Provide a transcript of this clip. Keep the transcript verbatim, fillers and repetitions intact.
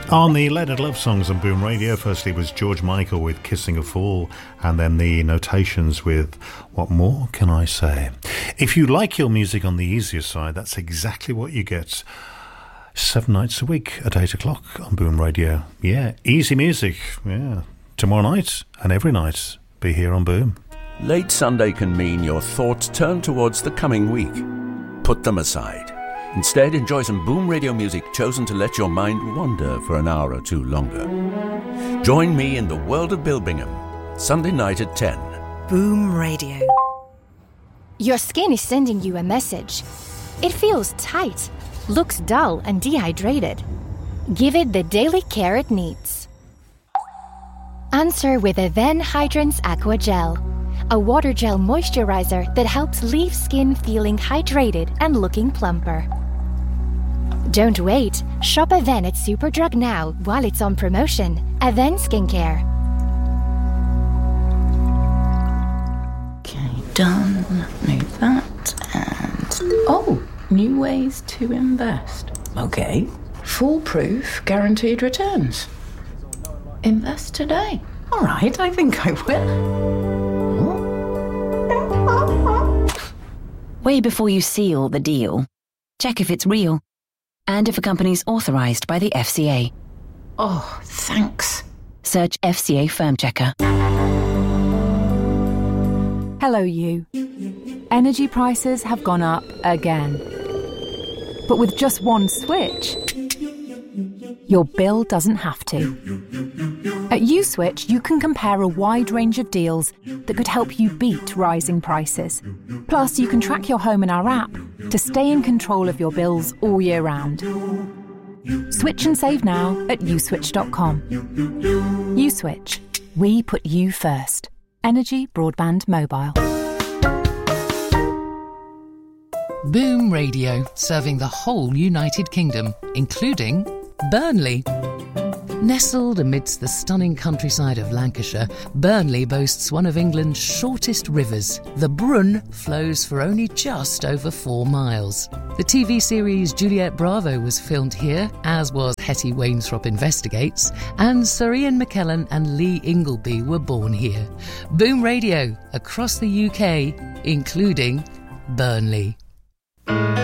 On the Leonard Love Songs on Boom Radio, firstly was George Michael with Kissing a Fool, and then the Notations with What More Can I Say? If you like your music on the easier side, that's exactly what you get seven nights a week at eight o'clock on Boom Radio. Yeah, easy music. Yeah, tomorrow night and every night, be here on Boom. Late Sunday can mean your thoughts turn towards the coming week. Put them aside. Instead, enjoy some Boom Radio music chosen to let your mind wander for an hour or two longer. Join me in the world of Bill Bingham, Sunday night at ten. Boom Radio. Your skin is sending you a message. It feels tight, looks dull and dehydrated. Give it the daily care it needs. Answer with Aven Hydrance Aqua Gel, a water gel moisturizer that helps leave skin feeling hydrated and looking plumper. Don't wait. Shop Aven at Superdrug now while it's on promotion. Aven Skincare. Okay, done. Move that and... Oh, new ways to invest. Okay. Foolproof guaranteed returns. Invest today. All right, I think I will. Way before you seal the deal, check if it's real and if a company's authorised by the F C A. Oh, thanks. Search F C A Firm Checker. Hello, you. Energy prices have gone up again. But with just one switch, your bill doesn't have to. At USwitch, you can compare a wide range of deals that could help you beat rising prices. Plus, you can track your home in our app to stay in control of your bills all year round. Switch and save now at uswitch dot com. USwitch. We put you first. Energy, broadband, mobile. Boom Radio, serving the whole United Kingdom, including Burnley. Nestled amidst the stunning countryside of Lancashire, Burnley boasts one of England's shortest rivers. The Brun flows for only just over four miles. The T V series Juliet Bravo was filmed here, as was Hetty Wainthropp Investigates, and Sir Ian McKellen and Lee Ingleby were born here. Boom Radio, across the U K, including Burnley.